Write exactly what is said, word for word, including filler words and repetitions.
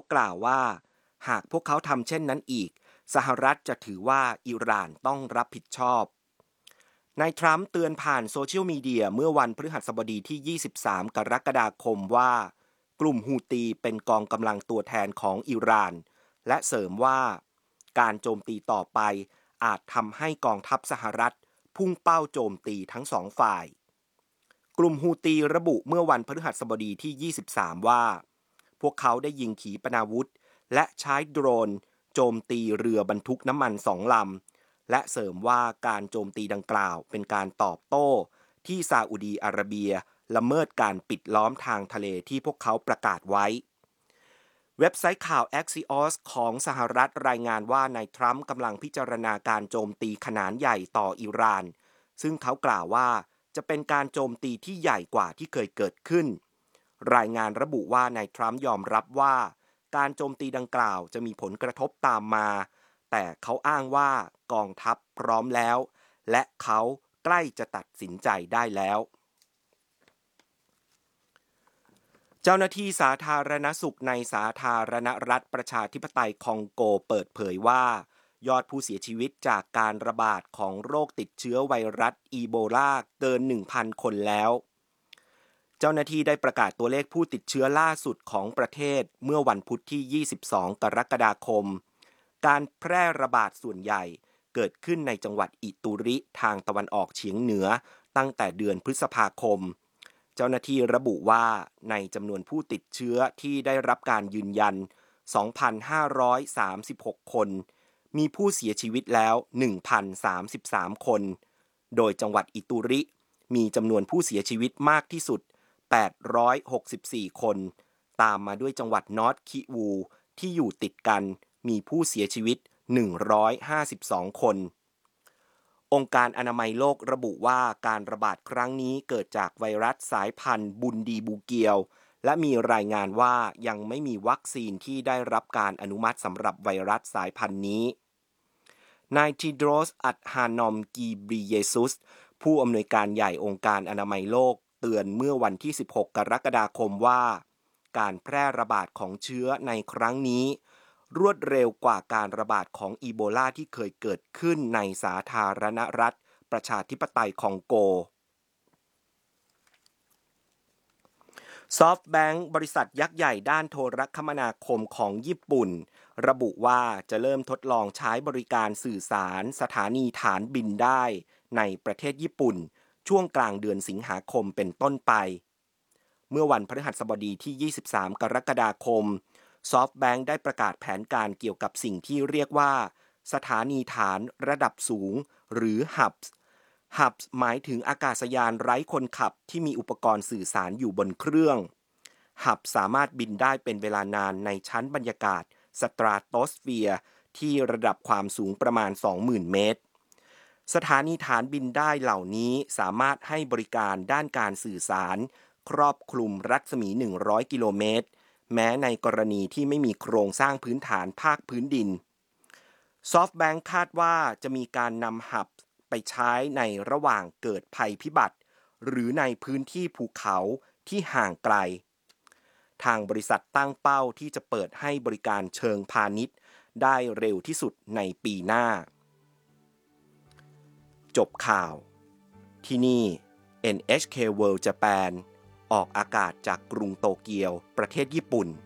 กล่าวว่าหากพวกเขาทำเช่นนั้นอีกสหรัฐจะถือว่าอิหร่านต้องรับผิดชอบนายทรัมป์เตือนผ่านโซเชียลมีเดียเมื่อวันพฤหัสบดีที่ยี่สิบสามกรกฎาคมว่ากลุ่มฮูตีเป็นกองกำลังตัวแทนของอิหร่านและเสริมว่าการโจมตีต่อไปอาจทำให้กองทัพสหรัฐพุ่งเป้าโจมตีทั้งสองฝ่ายกลุ่มฮูตีระบุเมื่อวันพฤหัสบดีที่ยี่สิบสามว่าพวกเขาได้ยิงขีปนาวุธและใช้โดรนโจมตีเรือบรรทุกน้ำมันสองลำและเสริมว่าการโจมตีดังกล่าวเป็นการตอบโต้ที่ซาอุดีอาระเบียละเมิดการปิดล้อมทางทะเลที่พวกเขาประกาศไว้เว็บไซต์ข่าว Axios ของสหรัฐรายงานว่านายทรัมป์กำลังพิจารณาการโจมตีขนาดใหญ่ต่ออิหร่านซึ่งเขากล่าวว่าจะเป็นการโจมตีที่ใหญ่กว่าที่เคยเกิดขึ้นรายงานระบุว่านายทรัมป์ยอมรับว่าการโจมตีดังกล่าวจะมีผลกระทบตามมาแต่เขาอ้างว่ากองทัพพร้อมแล้วและเขาใกล้จะตัดสินใจได้แล้วเจ้าหน้าที่สาธารณสุขในสาธารณรัฐประชาธิปไตยคองโกเปิดเผยว่ายอดผู้เสียชีวิตจากการระบาดของโรคติดเชื้อไวรัสอีโบลาเกิน หนึ่งพัน คนแล้วเจ้าหน้าที่ได้ประกาศตัวเลขผู้ติดเชื้อล่าสุดของประเทศเมื่อวันพุธที่ยี่สิบสองกรกฎาคมการแพร่ระบาดส่วนใหญ่เกิดขึ้นในจังหวัดอิตุริทางตะวันออกเฉียงเหนือตั้งแต่เดือนพฤษภาคมเจ้าหน้าที่ระบุว่าในจำนวนผู้ติดเชื้อที่ได้รับการยืนยัน สองพันห้าร้อยสามสิบหก คนมีผู้เสียชีวิตแล้ว หนึ่งพันสามสิบสาม คนโดยจังหวัดอิตุริมีจำนวนผู้เสียชีวิตมากที่สุดแปดร้อยหกสิบสี่ คนตามมาด้วยจังหวัดนอร์ทคิวูที่อยู่ติดกันมีผู้เสียชีวิตหนึ่งร้อยห้าสิบสองคนองค์การอนามัยโลกระบุว่าการระบาดครั้งนี้เกิดจากไวรัสสายพันธุ์บุนดีบูเกียวและมีรายงานว่ายังไม่มีวัคซีนที่ได้รับการอนุมัติสำหรับไวรัสสายพันธุ์นี้นายทีโดรส อัดฮานอม กีบริเยซุสผู้อำนวยการใหญ่องค์การอนามัยโลกเตือนเมื่อวันที่สิบหกกรกฎาคมว่าการแพร่ระบาดของเชื้อในครั้งนี้รวดเร็วกว่าการระบาดของอีโบลาที่เคยเกิดขึ้นในสาธารณรัฐประชาธิปไตยคองโกซอฟต์แบงก์บริษัทยักษ์ใหญ่ด้านโทรคมนาคมของญี่ปุ่นระบุว่าจะเริ่มทดลองใช้บริการสื่อสารสถานีฐานบินได้ในประเทศญี่ปุ่นช่วงกลางเดือนสิงหาคมเป็นต้นไปเมื่อวันพฤหัสบดีที่ยี่สิบสามกรกฎาคมซอฟต์แบงก์ได้ประกาศแผนการเกี่ยวกับสิ่งที่เรียกว่าสถานีฐานระดับสูงหรือ Hubs Hubs หมายถึงอากาศยานไร้คนขับที่มีอุปกรณ์สื่อสารอยู่บนเครื่อง Hubs สามารถบินได้เป็นเวลานานในชั้นบรรยากาศสตราโตสเฟียร์ที่ระดับความสูงประมาณ สองหมื่น เมตรสถานีฐานบินได้เหล่านี้สามารถให้บริการด้านการสื่อสารครอบคลุมรัศมีหนึ่งร้อยกิโลเมตรแม้ในกรณีที่ไม่มีโครงสร้างพื้นฐานภาคพื้นดินซอฟต์แบงก์คาดว่าจะมีการนำหับไปใช้ในระหว่างเกิดภัยพิบัติหรือในพื้นที่ภูเขาที่ห่างไกลทางบริษัทตั้งเป้าที่จะเปิดให้บริการเชิงพาณิชย์ได้เร็วที่สุดในปีหน้าจบข่าวที่นี่ เอ็น เอช เค World Japan ออกอากาศจากกรุงโตเกียวประเทศญี่ปุ่น